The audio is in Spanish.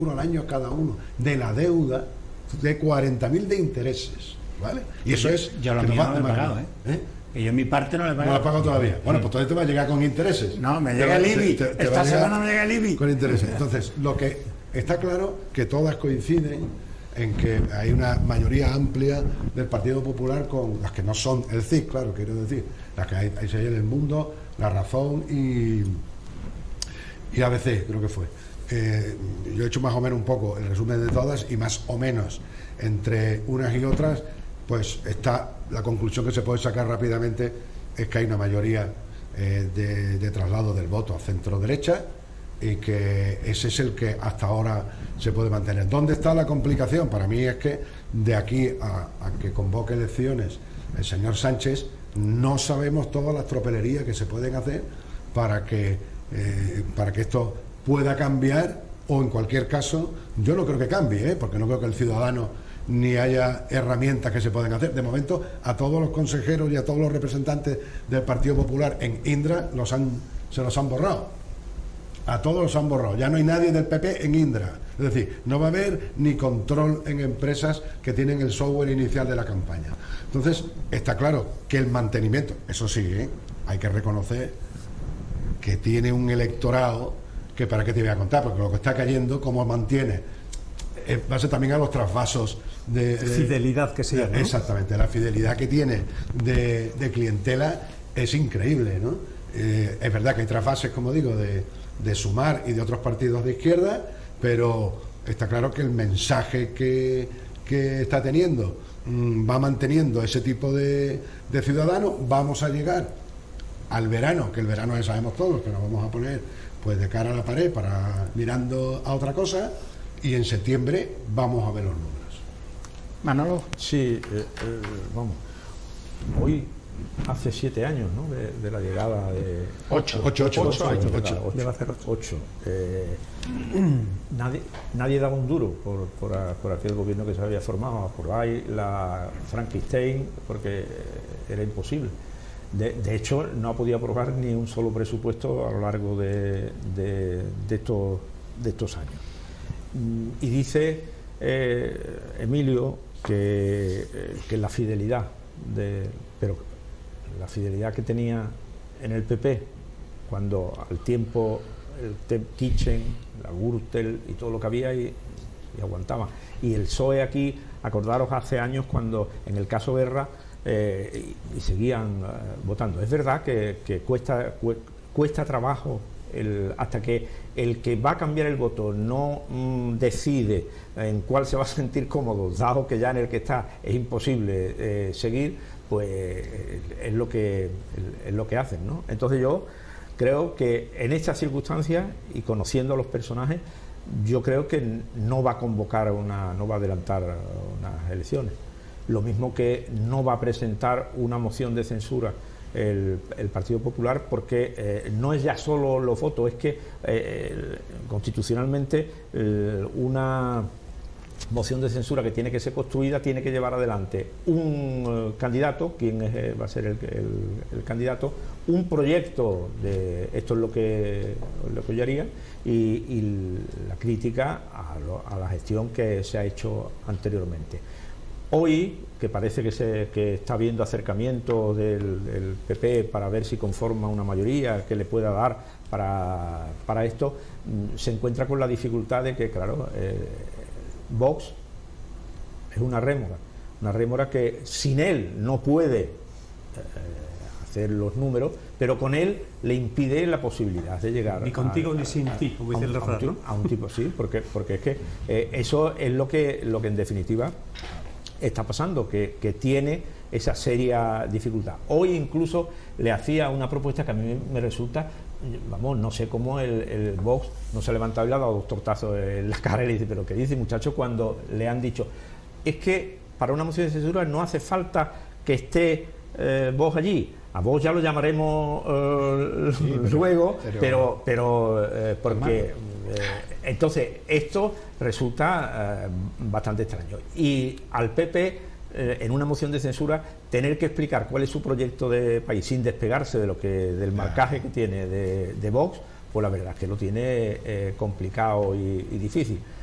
al año cada uno de la deuda de 40.000 de intereses, ¿vale? Y eso es... Yo lo mío no lo he pagado, Y yo en mi parte no lo he pagado. No lo he pagado todavía. Bueno, pues todavía te va a llegar con intereses. No, me llega el IBI. Esta semana me llega el IBI. Con intereses. Entonces, lo que está claro que todas coinciden en que hay una mayoría amplia del Partido Popular con las que no son el CIS, claro, quiero decir, las que hay en El Mundo, La Razón y ABC, creo que fue. Yo he hecho más o menos un poco el resumen de todas y más o menos entre unas y otras, pues está la conclusión que se puede sacar rápidamente es que hay una mayoría de traslado del voto a centro derecha y que ese es el que hasta ahora se puede mantener. ¿Dónde está la complicación? Para mí es que de aquí a que convoque elecciones el señor Sánchez no sabemos todas las tropelerías que se pueden hacer para que esto pueda cambiar, o en cualquier caso yo no creo que cambie, porque no creo que el ciudadano ni haya herramientas que se pueden hacer. De momento a todos los consejeros y a todos los representantes del Partido Popular en Indra se los han borrado. A todos los han borrado. Ya no hay nadie del PP en Indra. Es decir, no va a haber ni control en empresas que tienen el software inicial de la campaña. Entonces, está claro que el mantenimiento, eso sí, hay que reconocer que tiene un electorado que para qué te voy a contar, porque lo que está cayendo, como mantiene, va a ser también a los trasvasos de fidelidad que sea, ¿no? Exactamente, la fidelidad que tiene de clientela es increíble, ¿no? Es verdad que hay trasvases, como digo, de Sumar y de otros partidos de izquierda, pero está claro que el mensaje que está teniendo va manteniendo ese tipo de ciudadanos. Vamos a llegar al verano, que el verano ya sabemos todos que nos vamos a poner pues de cara a la pared para mirando a otra cosa, y en septiembre vamos a ver los números. Manolo. Sí, vamos, hoy hace 7 años, ¿no? de la llegada de... 8 años. Debe hacer 8. Nadie daba un duro por aquel gobierno que se había formado, por ahí la Frankenstein, porque era imposible. De hecho, no ha podido aprobar ni un solo presupuesto a lo largo de estos años. Y dice Emilio que la fidelidad pero la fidelidad que tenía en el PP cuando al tiempo el Temp Kitchen, la Gürtel y todo lo que había y aguantaba. Y el PSOE aquí, acordaros hace años cuando en el caso Guerra y seguían votando. Es verdad que cuesta trabajo hasta que el que va a cambiar el voto no decide en cuál se va a sentir cómodo, dado que ya en el que está es imposible seguir, pues es lo que hacen, ¿no? Entonces yo creo que en estas circunstancias y conociendo a los personajes, yo creo que no va a convocar no va a adelantar unas elecciones. Lo mismo que no va a presentar una moción de censura el Partido Popular, porque no es ya solo los votos, es que constitucionalmente una moción de censura que tiene que ser construida tiene que llevar adelante un candidato, quien va a ser el candidato, un proyecto de esto es lo que yo haría, y la crítica a la gestión que se ha hecho anteriormente. Hoy, que parece que está habiendo acercamientos del PP para ver si conforma una mayoría que le pueda dar para esto, se encuentra con la dificultad de que, claro, Vox es una rémora que sin él no puede hacer los números, pero con él le impide la posibilidad de llegar ni contigo ni sin ti, como dice el refrán, a un tipo, sí, porque es que eso es lo que en definitiva está pasando, que tiene esa seria dificultad. Hoy incluso le hacía una propuesta que a mí me resulta, vamos, no sé cómo el Vox no se ha levantado y le ha dado dos tortazos en la cara y le dice, pero ¿qué dice, muchacho? Cuando le han dicho, es que para una moción de censura no hace falta que esté Vox allí. A Vox ya lo llamaremos luego, pero porque entonces esto resulta bastante extraño. Y al PP, en una moción de censura, tener que explicar cuál es su proyecto de país sin despegarse del marcaje que tiene de Vox, pues la verdad es que lo tiene complicado y difícil.